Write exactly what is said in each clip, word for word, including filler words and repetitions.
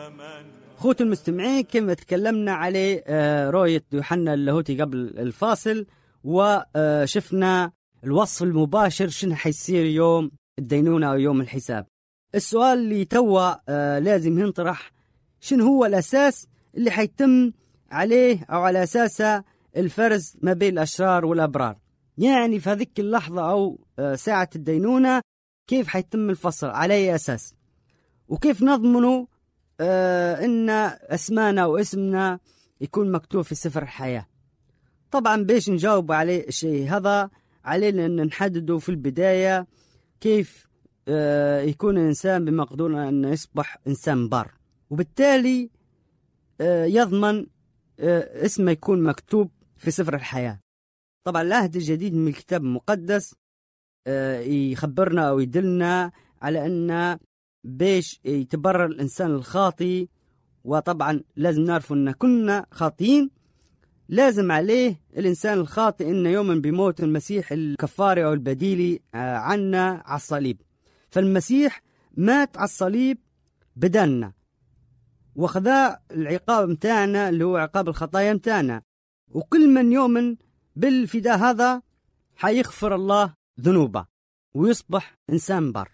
خوت المستمعين، كما تكلمنا عليه رؤية يوحنا اللاهوتي قبل الفاصل، وشفنا الوصف المباشر شنو حيصير يوم الدينونة أو يوم الحساب. السؤال اللي توا لازم ينطرح، شنو هو الأساس اللي حيتم عليه أو على أساسه الفرز ما بين الأشرار والأبرار؟ يعني في هذيك اللحظة أو ساعة الدينونة كيف حيتم الفصل، على أي أساس، وكيف نضمنوا آه إن اسمنا واسمنا يكون مكتوب في سفر الحياة؟ طبعا باش نجاوب عليه الشيء هذا علينا أن نحددوا في البداية كيف آه يكون الإنسان بمقدور أن يصبح إنسان بار، وبالتالي آه يضمن آه اسمه يكون مكتوب في سفر الحياة. طبعا العهد الجديد من الكتاب المقدس آه يخبرنا أو يدلنا على أن باش يتبرر الإنسان الخاطي، وطبعا لازم نعرف أن كنا خاطئين، لازم عليه الإنسان الخاطئ أن يؤمن بموت المسيح الكفاري أو البديلي عنا على الصليب. فالمسيح مات على الصليب بدلنا، وخذا العقاب متاعنا اللي هو عقاب الخطايا متاعنا، وكل من يؤمن بالفداء هذا حيغفر الله ذنوبه ويصبح إنسان بر.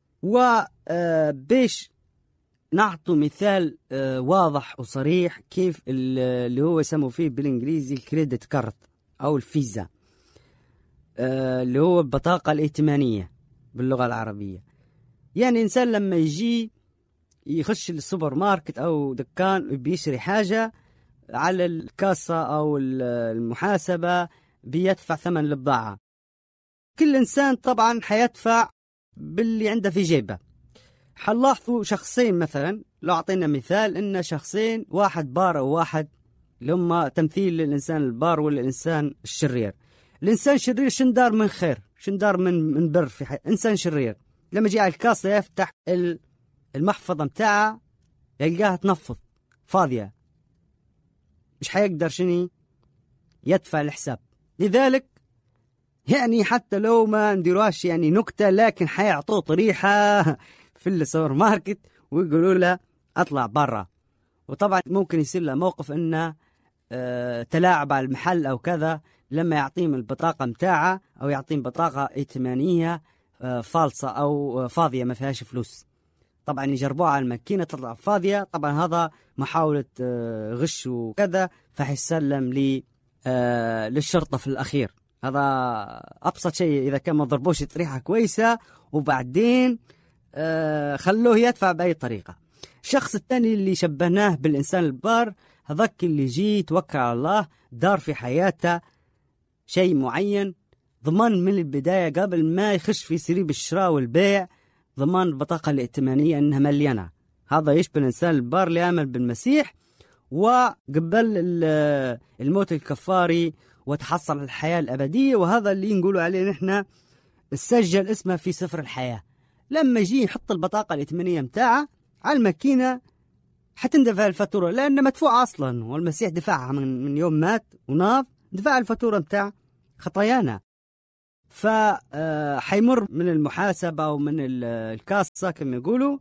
وباش نعطوا مثال واضح وصريح كيف اللي هو يسموا فيه بالإنجليزي الكريدت كارد أو الفيزا، اللي هو البطاقة الائتمانية باللغة العربية. يعني إنسان لما يجي يخش السوبر ماركت أو دكان بيشتري حاجة، على الكاسة أو المحاسبة بيدفع ثمن البضاعة. كل إنسان طبعا حيدفع باللي عنده في جيبه. حنلاحظوا شخصين مثلا، لو أعطينا مثال إن شخصين، واحد بار وواحد، اللي هم تمثيل للإنسان البار والإنسان الشرير. الإنسان الشرير شندار من خير، شندار من من بر في حي... إنسان شرير لما جاء الكاسة يفتح المحفظة متاعه يلقاها تنفض فاضية، مش حيقدر شني يدفع الحساب. لذلك يعني حتى لو ما نديروهاش يعني نكتة، لكن حيعطوه طريحة في السوبر ماركت ويقولوا له اطلع برا. وطبعا ممكن يصير له موقف انه اه تلاعب على المحل او كذا، لما يعطيهم البطاقة متاعه او يعطيهم بطاقة ائتمانية اه فالصة او فاضية ما فيهاش فلوس. طبعا يجربوها على الماكينة تطلع فاضية، طبعا هذا محاولة اه غش وكذا، فحيسلم لي اه للشرطة في الأخير. هذا أبسط شيء إذا كان ما ضربوش طريحة كويسة وبعدين آه خلوه يدفع بأي طريقة. الشخص الثاني اللي شبهناه بالإنسان البار، هذاك اللي جي توكل على الله، دار في حياته شيء معين، ضمان من البداية قبل ما يخش في سريب الشراء والبيع، ضمان البطاقة الائتمانية أنها مليانة. هذا يشبه الإنسان البار اللي آمن بالمسيح وقبل الموت الكفاري وتحصل الحياة الأبدية. وهذا اللي نقولوا عليه نحن سجل اسمه في سفر الحياة. لما يجي يحط البطاقة الائتمانية متاعه على الماكينة حتندفع الفاتورة، لأن مدفوع أصلا، والمسيح دفعها من, من يوم مات وناف، دفع الفاتورة متاع خطايانا. فحيمر من المحاسبة ومن الكاسة كما يقولوا،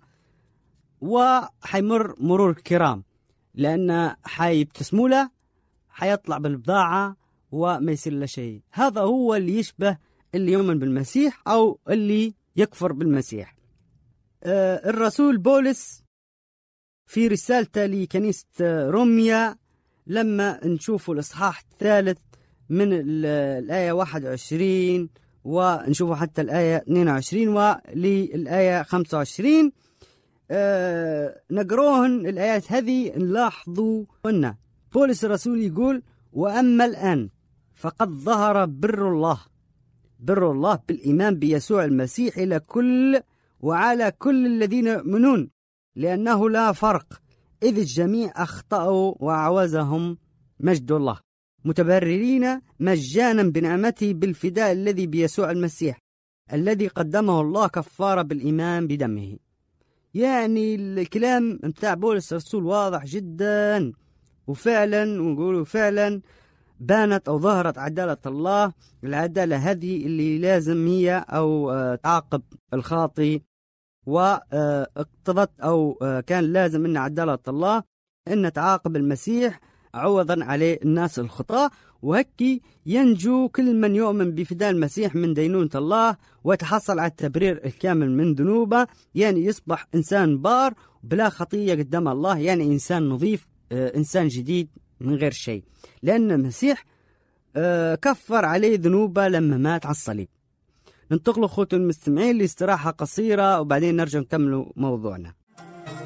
وحيمر مرور الكرام، لأن حيبتسموا له، حيطلع بالبضاعة وما يصير له شيء. هذا هو اللي يشبه اللي يؤمن بالمسيح أو اللي يكفر بالمسيح. آه الرسول بولس في رسالته لكنيسة روميا، لما نشوفوا الإصحاح الثالث من الآية واحد وعشرين ونشوفوا حتى الآية اثنين وعشرين وللآية خمسة وعشرين، آه نقروهن الآيات هذه، نلاحظوا أن بولس الرسول يقول: وأما الآن فقد ظهر بر الله بر الله بالإيمان بيسوع المسيح إلى كل وعلى كل الذين يؤمنون، لأنه لا فرق، إذ الجميع أخطأوا وأعوزهم مجد الله، متبررين مجانا بنعمته بالفداء الذي بيسوع المسيح، الذي قدمه الله كفارة بالإيمان بدمه. يعني الكلام متاع بولس الرسول واضح جدا، وفعلا ونقولوا فعلا بانت أو ظهرت عدالة الله. العدالة هذه اللي لازم هي أو تعاقب الخاطي واقتضت أو كان لازم أن عدالة الله أن تعاقب المسيح عوضا عليه الناس الخطاة، وهكي ينجو كل من يؤمن بفداء المسيح من دينونة الله ويتحصل على التبرير الكامل من ذنوبه، يعني يصبح إنسان بار بلا خطية قدام الله، يعني إنسان نظيف، إنسان جديد من غير شيء، لأن المسيح كفر عليه ذنوبه لما مات على الصليب. ننتقل أخوتي المستمعين لاستراحة قصيرة وبعدين نرجع نكمل موضوعنا.